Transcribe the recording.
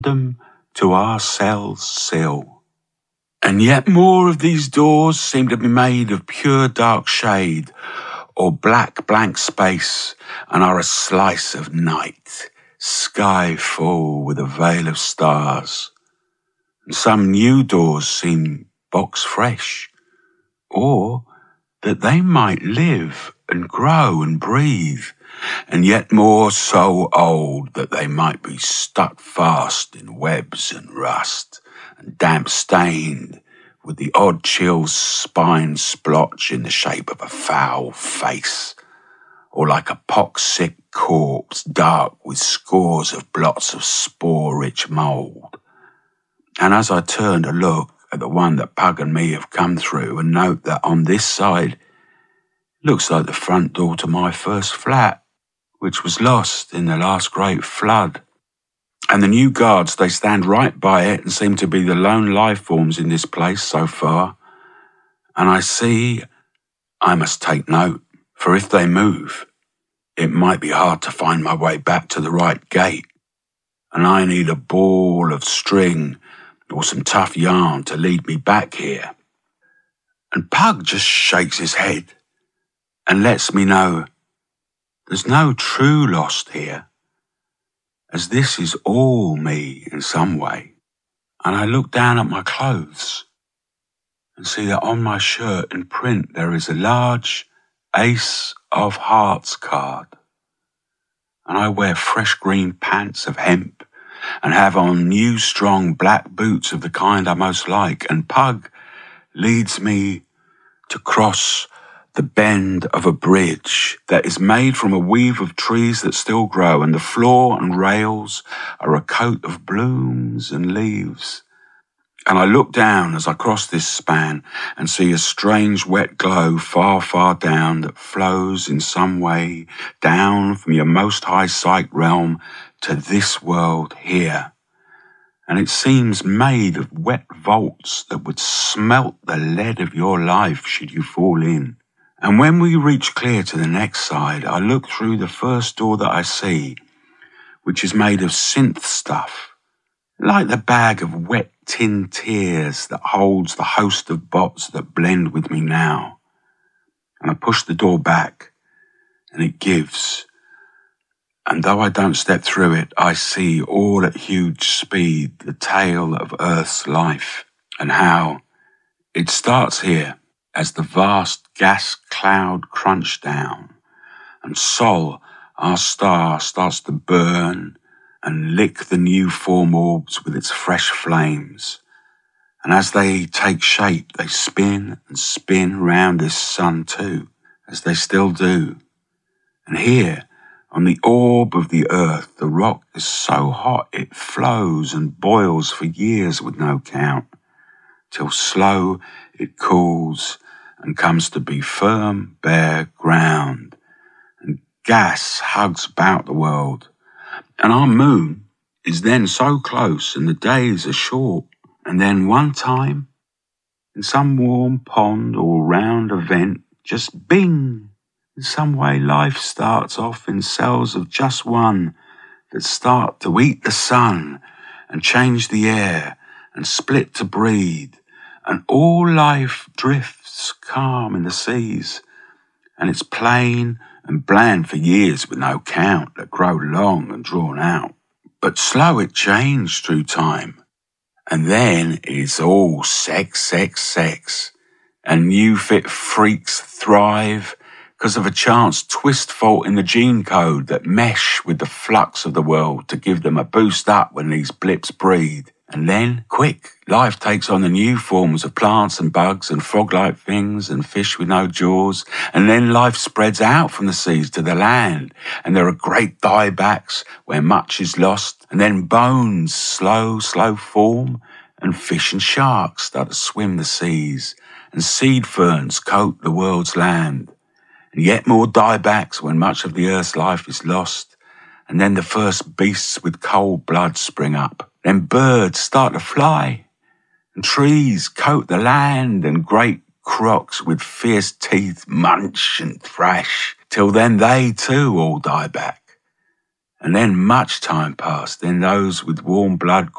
them to our cell's sill. And yet more of these doors seem to be made of pure dark shade or black blank space, and are a slice of night, sky full with a veil of stars. And some new doors seem box fresh, or that they might live and grow and breathe, and yet more so old that they might be stuck fast in webs and rust, and damp stained, with the odd chill spine splotch in the shape of a foul face, or like a pox-sick corpse dark with scores of blots of spore-rich mould. And as I turn to look at the one that Pug and me have come through and note that on this side looks like the front door to my first flat, which was lost in the last great flood. And the new guards, they stand right by it and seem to be the lone life forms in this place so far. And I see I must take note, for if they move, it might be hard to find my way back to the right gate. And I need a ball of string or some tough yarn to lead me back here. And Pug just shakes his head and lets me know there's no true lost here, as this is all me in some way. And I look down at my clothes and see that on my shirt in print there is a large Ace of Hearts card. And I wear fresh green pants of hemp and have on new strong black boots of the kind I most like. And Pug leads me to cross the bend of a bridge that is made from a weave of trees that still grow, and the floor and rails are a coat of blooms and leaves. And I look down as I cross this span and see a strange wet glow far, far down that flows in some way down from your most high sight realm to this world here. And it seems made of wet vaults that would smelt the lead of your life should you fall in. And when we reach clear to the next side, I look through the first door that I see, which is made of synth stuff, like the bag of wet tin tears that holds the host of bots that blend with me now. And I push the door back, and it gives. And though I don't step through it, I see all at huge speed the tale of Earth's life, and how it starts here as the vast gas cloud crunch down, and Sol, our star, starts to burn and lick the new form orbs with its fresh flames. And as they take shape, they spin and spin round this sun too, as they still do. And here, on the orb of the earth, the rock is so hot it flows and boils for years with no count, till slow it cools and comes to be firm, bare ground, and gas hugs about the world. And our moon is then so close, and the days are short. And then one time, in some warm pond or round event, just bing, in some way life starts off in cells of just one that start to eat the sun and change the air and split to breed. And all life drifts calm in the seas, and it's plain and bland for years with no count that grow long and drawn out. But slow it changed through time, and then it's all sex, sex, sex, and new fit freaks thrive because of a chance twist fault in the gene code that mesh with the flux of the world to give them a boost up when these blips breed. And then, quick, life takes on the new forms of plants and bugs and frog-like things and fish with no jaws. And then life spreads out from the seas to the land. And there are great diebacks where much is lost. And then bones slow form. And fish and sharks start to swim the seas. And seed ferns coat the world's land. And yet more diebacks when much of the earth's life is lost. And then the first beasts with cold blood spring up. Then birds start to fly, and trees coat the land, and great crocs with fierce teeth munch and thrash, till then they too all die back. And then much time passed. Then those with warm blood